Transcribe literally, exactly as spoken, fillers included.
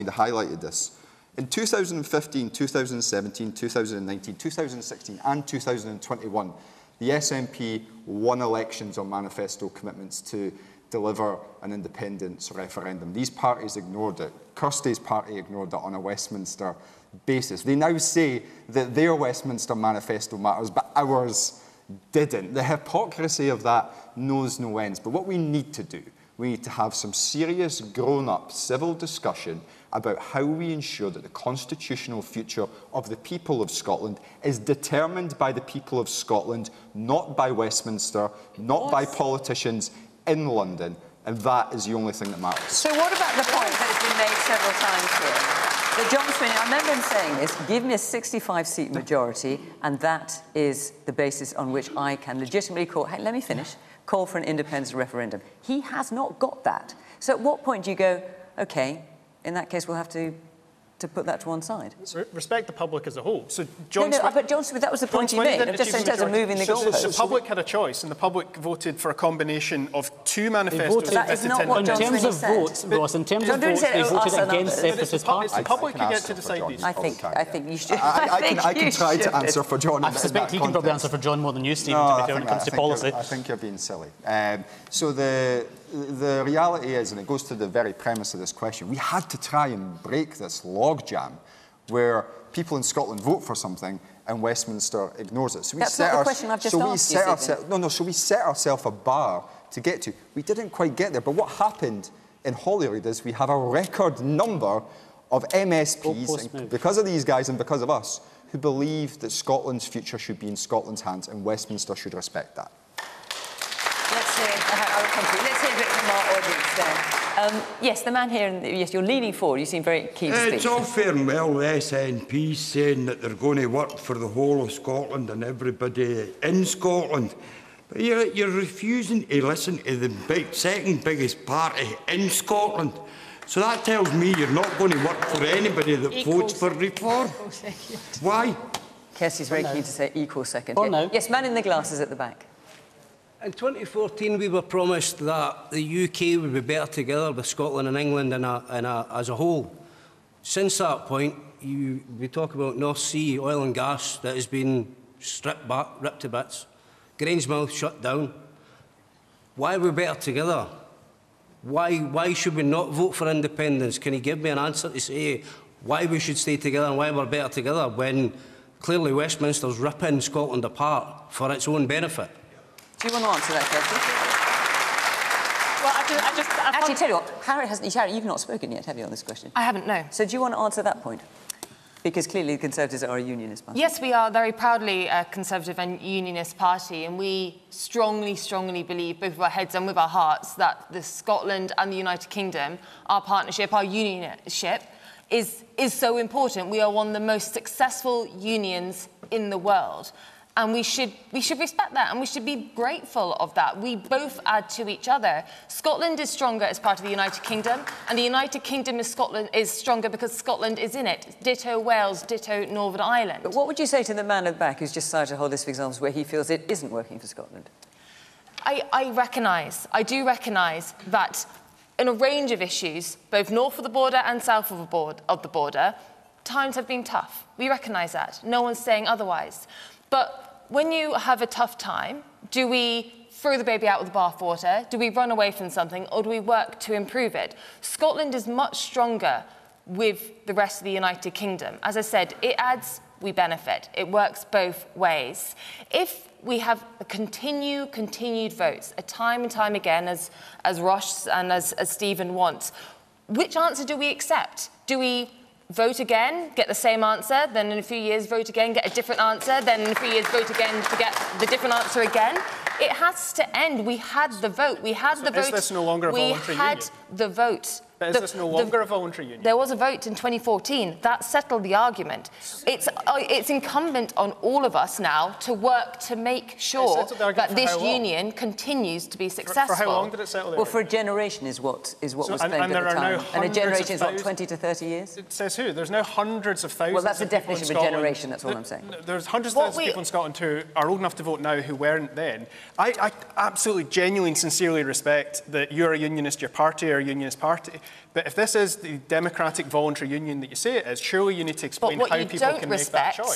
highlighted this. In two thousand fifteen, two thousand seventeen, two thousand nineteen, two thousand sixteen and two thousand twenty-one, the S N P won elections on manifesto commitments to deliver an independence referendum. These parties ignored it. Kirsty's party ignored it on a Westminster basis. They now say that their Westminster manifesto matters, but ours didn't. The hypocrisy of that knows no ends. But what we need to do, we need to have some serious, grown-up civil discussion about how we ensure that the constitutional future of the people of Scotland is determined by the people of Scotland, not by Westminster, not by politicians in London, and that is the only thing that matters. So what about the point that has been made several times here? That John Swinney, I remember him saying this, give me a sixty-five seat majority, and that is the basis on which I can legitimately call, hey, let me finish, call for an independence referendum. He has not got that. So at what point do you go, OK, in that case we'll have to, to put that to one side? Re respect the public as a whole. So John no, no, but John Swinney, that was the point he made, just in terms of moving the goalposts. So the public had a choice, and the public voted for a combination of two manifestos. That is not what in John terms Swinney of said. votes, Ross, in terms of votes, they voted against separatist parties. The public can get to decide these. I think, I think you should. I, I, I, think can, I can try should. to answer for John. I suspect he can probably answer for John more than you, Stephen, no, to be fair, when it comes to policy. I think you're being silly. Um, so the, the reality is, and it goes to the very premise of this question, we had to try and break this logjam where people in Scotland vote for something and Westminster ignores it. So we That's set not the our, question I've just so we asked set you, ourselves, no, no, so we set ourselves a bar to get to. We didn't quite get there, but what happened in Holyrood is we have a record number of M S Ps, and because of these guys and because of us, who believe that Scotland's future should be in Scotland's hands, and Westminster should respect that. Let's hear, uh, I'll come to you. Let's hear a bit from our audience then. Um, yes, the man here, and yes, you're leaning forward. You seem very keen to speak. It's all fair and well, the S N P saying that they're going to work for the whole of Scotland and everybody in Scotland. But you're, you're refusing to listen to the big, second biggest party in Scotland. So that tells me you're not going to work for anybody that equal votes for reform. Why? Kirsty's very keen to say equal second. Oh, no. Yes, man in the glasses at the back. In twenty fourteen, we were promised that the U K would be better together with Scotland and England in a, in a, as a whole. Since that point, you, we talk about North Sea oil and gas that has been stripped back, ripped to bits. Grangemouth shut down. Why are we better together? Why, why should we not vote for independence? Can you give me an answer to say why we should stay together and why we're better together when clearly Westminster's ripping Scotland apart for its own benefit? Do you want to answer that, Kirsty? Well, I just... I just I Actually, tell you what, Harry hasn't... Harry, you've not spoken yet, have you, on this question? I haven't, no. So do you want to answer that point? Because clearly the Conservatives are a unionist party. Yes, we are very proudly a Conservative and unionist party, and we strongly, strongly believe, both with our heads and with our hearts, that the Scotland and the United Kingdom, our partnership, our unionship, is, is so important. We are one of the most successful unions in the world. And we should, we should respect that, and we should be grateful of that. We both add to each other. Scotland is stronger as part of the United Kingdom, and the United Kingdom is, Scotland, is stronger because Scotland is in it. Ditto Wales, ditto Northern Ireland. But what would you say to the man at the back who's just cited a whole list of examples where he feels it isn't working for Scotland? I, I recognise, I do recognise that in a range of issues, both north of the border and south of the, board, of the border, times have been tough. We recognise that. No one's saying otherwise. But when you have a tough time, do we throw the baby out with the bathwater? Do we run away from something, or do we work to improve it? Scotland is much stronger with the rest of the United Kingdom. As I said, it adds, we benefit. It works both ways. If we have a continue, continued votes, a time and time again, as, as Ross and as, as Stephen wants, which answer do we accept? Do we vote again, get the same answer, then in a few years vote again, get a different answer, then in a few years vote again to get the different answer again? It has to end. We had the vote. We had so the vote. Is this no longer a voluntary union? We had union? the vote. But is the, this no longer the, a voluntary union? There was a vote in twenty fourteen. That settled the argument. It's, uh, it's incumbent on all of us now to work to make sure that this union continues to be successful. For, for how long did it settle? Well, for a generation is what is what so, was and, claimed and at the time. And a generation is what, twenty to thirty years? It says who? There's now hundreds of thousands. Well, that's the definition of a generation. That's all there, I'm saying. There's hundreds of thousands of people in Scotland who are old enough to vote now who weren't then. I, I absolutely, genuinely, and sincerely respect that you're a unionist, your party are a unionist party. But if this is the democratic voluntary union that you say it is, surely you need to explain how people can make that choice.